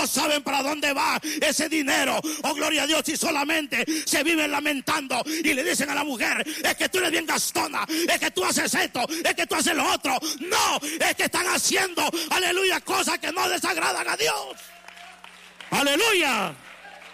no saben para dónde va ese dinero. Oh, gloria a Dios. Y solamente se viven lamentando y le dicen a la mujer: es que tú eres bien gastona, es que tú haces esto, es que tú haces lo otro. No, es que están haciendo, aleluya, cosas que no desagradan a Dios. Aleluya.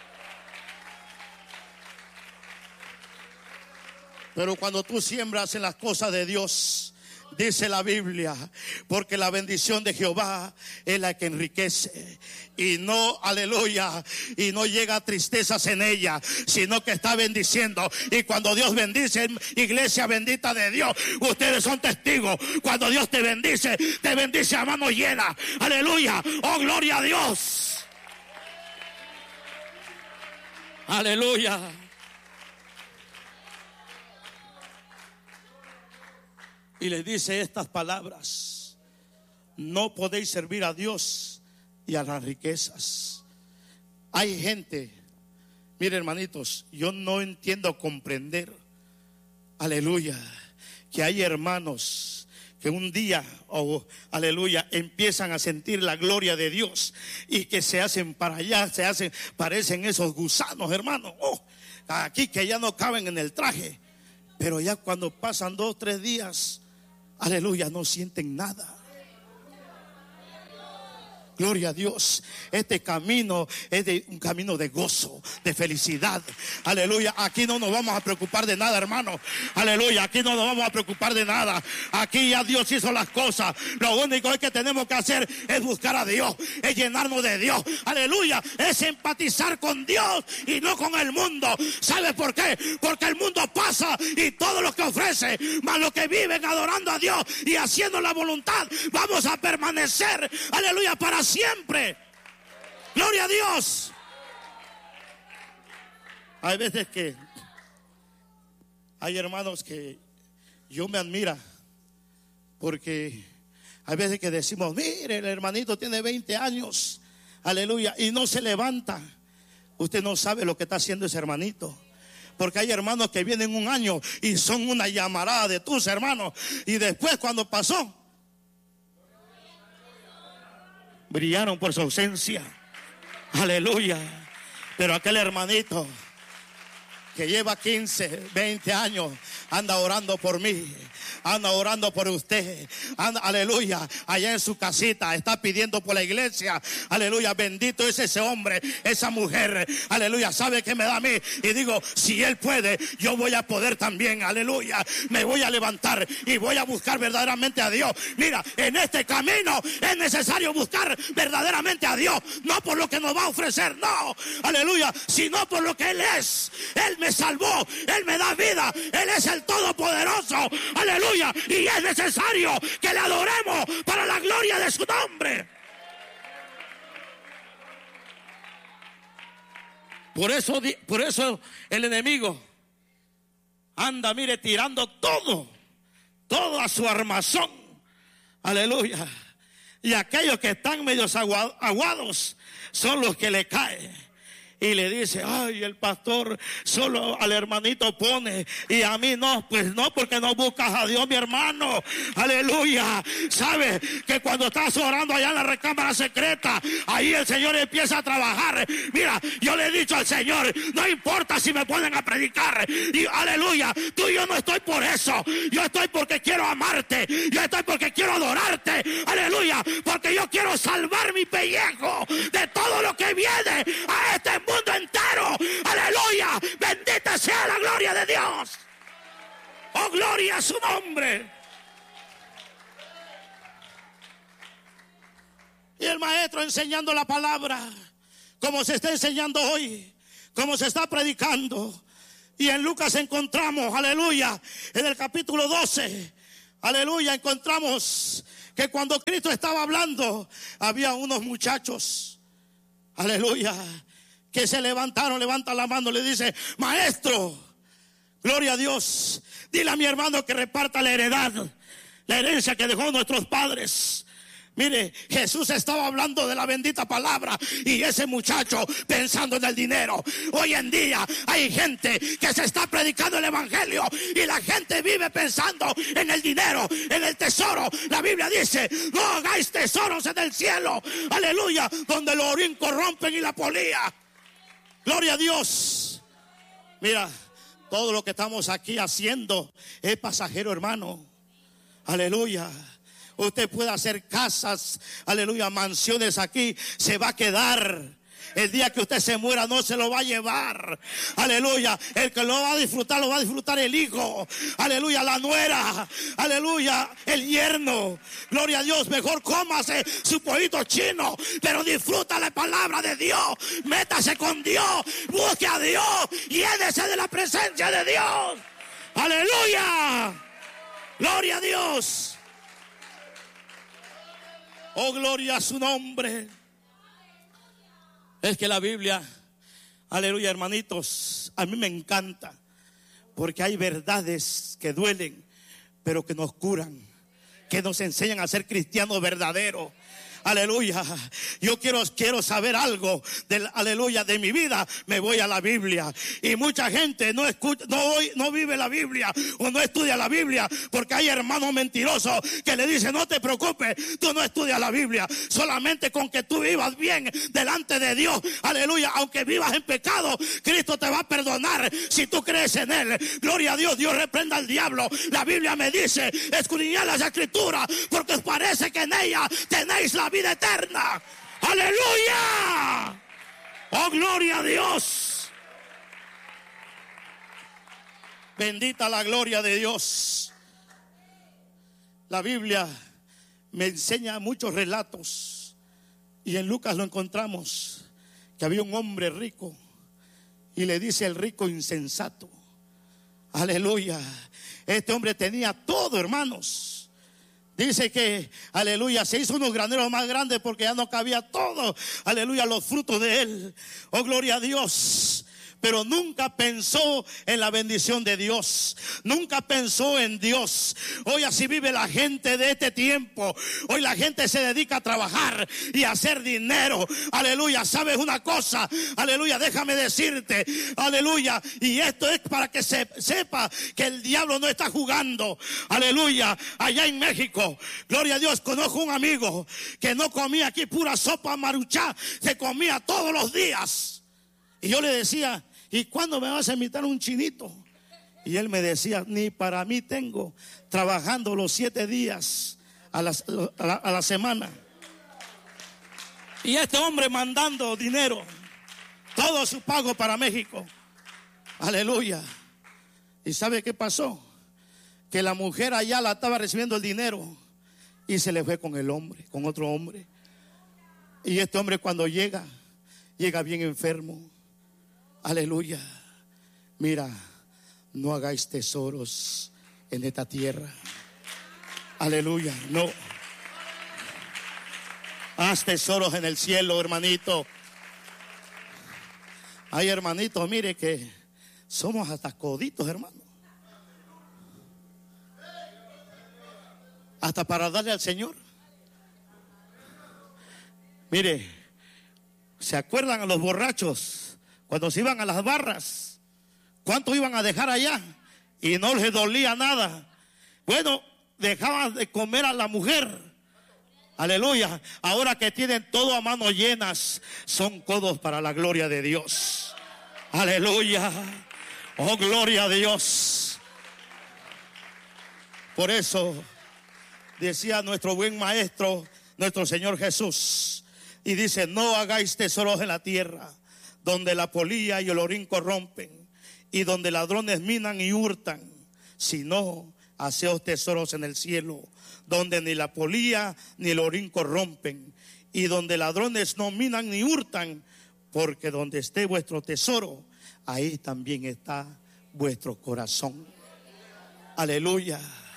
Pero cuando tú siembras en las cosas de Dios, dice la Biblia, porque la bendición de Jehová es la que enriquece. Y no, aleluya, y no llega tristezas en ella, sino que está bendiciendo. Y cuando Dios bendice, iglesia bendita de Dios, ustedes son testigos. Cuando Dios te bendice a mano llena. Aleluya, oh gloria a Dios. Aleluya. Y le dice estas palabras: no podéis servir a Dios y a las riquezas. Hay gente, mire hermanitos, yo no entiendo comprender, aleluya, que hay hermanos que un día, aleluya, empiezan a sentir la gloria de Dios y que se hacen para allá, parecen esos gusanos, hermanos, aquí que ya no caben en el traje, pero ya cuando pasan 2 o 3 días, aleluya, no sienten nada. Gloria a Dios. Este camino es un camino de gozo, de felicidad. Aleluya. Aquí no nos vamos a preocupar de nada, hermano. Aleluya. Aquí no nos vamos a preocupar de nada. Aquí ya Dios hizo las cosas. Lo único que tenemos que hacer es buscar a Dios, es llenarnos de Dios. Aleluya. Es empatizar con Dios y no con el mundo. ¿Sabes por qué? Porque el mundo pasa y todo lo que ofrece, más los que viven adorando a Dios y haciendo la voluntad, vamos a permanecer, aleluya, para siempre. Gloria a Dios. Hay veces que hay hermanos que yo me admira, porque hay veces que decimos: mire, el hermanito tiene 20 años, aleluya, y no se levanta. Usted no sabe lo que está haciendo ese hermanito. Porque hay hermanos que vienen 1 año y son una llamarada de tus hermanos, y después cuando pasó, brillaron por su ausencia. Aleluya. Pero aquel hermanito que lleva 15, 20 años anda orando por mí, anda orando por usted, anda, aleluya, allá en su casita está pidiendo por la iglesia. Aleluya, bendito es ese hombre, esa mujer. Aleluya, sabe que me da a mí, y digo: si él puede, yo voy a poder también. Aleluya, me voy a levantar y voy a buscar verdaderamente a Dios. Mira, en este camino es necesario buscar verdaderamente a Dios, no por lo que nos va a ofrecer, no, aleluya, sino por lo que Él es. Él me salvó, Él me da vida, Él es el Todopoderoso, aleluya, y es necesario que le adoremos para la gloria de su nombre. Por eso el enemigo anda, mire, tirando todo a su armazón, aleluya, y aquellos que están medios aguados son los que le caen. Y le dice: ay, el pastor solo al hermanito pone y a mí no. Pues no, porque no buscas a Dios, mi hermano. Aleluya. Sabes que cuando estás orando allá en la recámara secreta, ahí el Señor empieza a trabajar. Mira, yo le he dicho al Señor: no importa si me ponen a predicar. Y aleluya, tú y yo no estoy por eso. Yo estoy porque quiero amarte. Yo estoy porque quiero adorarte. Aleluya, porque yo quiero salvar mi pellejo de todo lo que viene a este mundo entero. Aleluya, bendita sea la gloria de Dios. Oh, gloria a su nombre. Y el maestro enseñando la palabra, como se está enseñando hoy, como se está predicando. Y en Lucas encontramos, aleluya, en el capítulo 12, aleluya, encontramos que cuando Cristo estaba hablando, había unos muchachos, aleluya, que se levantaron, levantan la mano, le dice: maestro, gloria a Dios, dile a mi hermano que reparta la herencia que dejó nuestros padres. Mire, Jesús estaba hablando de la bendita palabra y ese muchacho pensando en el dinero. Hoy en día hay gente que se está predicando el evangelio y la gente vive pensando en el dinero, en el tesoro. La Biblia dice: no hagáis tesoros en el cielo, aleluya, donde el orín corrompen y la polía. Gloria a Dios. Mira, todo lo que estamos aquí haciendo es pasajero, hermano. Aleluya. Usted puede hacer casas, aleluya, mansiones aquí, se va a quedar. El día que usted se muera no se lo va a llevar. Aleluya. El que lo va a disfrutar el hijo. Aleluya, la nuera. Aleluya, el yerno. Gloria a Dios. Mejor cómase su pollito chino, pero disfruta la palabra de Dios. Métase con Dios. Busque a Dios. Llénese de la presencia de Dios. Aleluya. Gloria a Dios. Oh, gloria a su nombre. Es que la Biblia, aleluya, hermanitos, a mí me encanta, porque hay verdades que duelen, pero que nos curan, que nos enseñan a ser cristianos verdaderos. Aleluya. Yo quiero saber algo aleluya, de mi vida. Me voy a la Biblia. Y mucha gente no vive la Biblia o no estudia la Biblia, porque hay hermanos mentirosos que le dicen: no te preocupes, tú no estudias la Biblia. Solamente con que tú vivas bien delante de Dios, aleluya, aunque vivas en pecado, Cristo te va a perdonar si tú crees en Él. Gloria a Dios. Dios reprenda al diablo. La Biblia me dice: escudriñad las Escrituras, porque os parece que en ella tenéis la vida eterna. Aleluya. Oh, gloria a Dios. Bendita la gloria de Dios. La Biblia me enseña muchos relatos, y en Lucas lo encontramos, que había un hombre rico y le dice el rico insensato. Aleluya. Este hombre tenía todo, hermanos. Dice que, aleluya, se hizo unos graneros más grandes porque ya no cabía todo, aleluya, los frutos de él. Oh, gloria a Dios. Pero nunca pensó en la bendición de Dios. Nunca pensó en Dios. Hoy así vive la gente de este tiempo. Hoy la gente se dedica a trabajar y a hacer dinero. Aleluya. ¿Sabes una cosa? Aleluya. Déjame decirte. Aleluya. Y esto es para que se sepa que el diablo no está jugando. Aleluya. Allá en México, gloria a Dios, conozco un amigo que no comía aquí pura sopa maruchá. Se comía todos los días. Y yo le decía: ¿y cuándo me vas a invitar un chinito? Y él me decía: ni para mí tengo, trabajando los 7 días a la semana. Y este hombre mandando dinero, todo su pago para México. Aleluya. ¿Y sabe qué pasó? Que la mujer allá la estaba recibiendo el dinero y se le fue con el hombre, con otro hombre. Y este hombre cuando llega bien enfermo. Aleluya. Mira, no hagáis tesoros en esta tierra. Aleluya, no. Haz tesoros en el cielo, hermanito. Hay hermanitos, mire, que somos hasta coditos, hermano. Hasta para darle al Señor. Mire, ¿se acuerdan a los borrachos cuando se iban a las barras? ¿Cuánto iban a dejar allá? Y no les dolía nada. Bueno, dejaban de comer a la mujer. Aleluya. Ahora que tienen todo a manos llenas, son codos para la gloria de Dios. Aleluya. Oh, gloria a Dios. Por eso decía nuestro buen maestro, nuestro Señor Jesús, y dice: no hagáis tesoros en la tierra, donde la polilla y el orín corrompen, y donde ladrones minan y hurtan, sino haceos tesoros en el cielo, donde ni la polilla ni el orín corrompen, y donde ladrones no minan ni hurtan, porque donde esté vuestro tesoro, ahí también está vuestro corazón. Aleluya.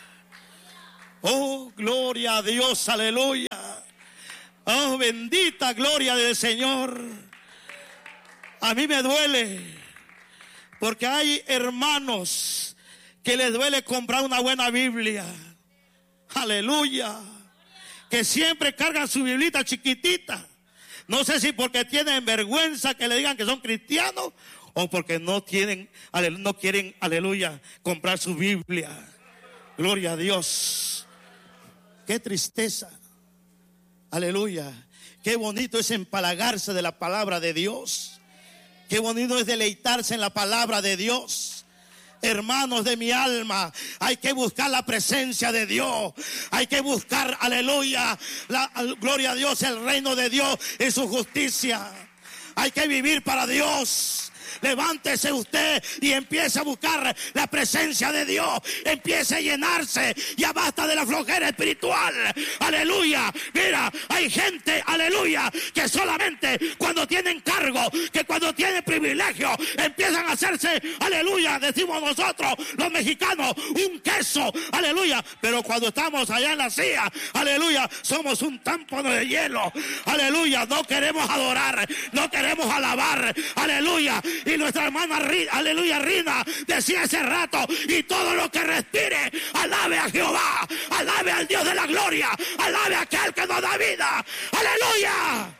Oh, gloria a Dios, aleluya. Oh, bendita gloria del Señor. A mí me duele, porque hay hermanos que les duele comprar una buena Biblia. Aleluya. que siempre cargan su biblita chiquitita. No sé si porque tienen vergüenza que le digan que son cristianos o porque no quieren, aleluya, comprar su Biblia. Gloria a Dios. Qué tristeza. Aleluya. Qué bonito es empalagarse de la palabra de Dios. Qué bonito es deleitarse en la palabra de Dios. Hermanos de mi alma, hay que buscar la presencia de Dios. Hay que buscar, aleluya, gloria a Dios, el reino de Dios y su justicia. Hay que vivir para Dios. Levántese usted y empiece a buscar la presencia de Dios. Empiece a llenarse. Ya basta de la flojera espiritual. Aleluya. Mira, hay gente, aleluya, que solamente cuando tienen cargo, que cuando tienen privilegio, empiezan a hacerse, aleluya, decimos nosotros, los mexicanos, un queso, aleluya. Pero cuando estamos allá en la silla, aleluya, somos un támpano de hielo. Aleluya, no queremos adorar, no queremos alabar, aleluya. Y nuestra hermana, aleluya, Rina, decía hace rato, y todo lo que respire, alabe a Jehová, alabe al Dios de la gloria, alabe a aquel que nos da vida, aleluya.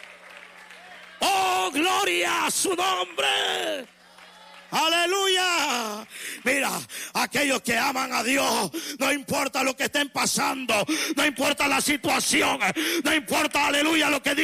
Oh, gloria a su nombre. Aleluya. Mira, aquellos que aman a Dios, no importa lo que estén pasando, no importa la situación, no importa, aleluya, lo que digan.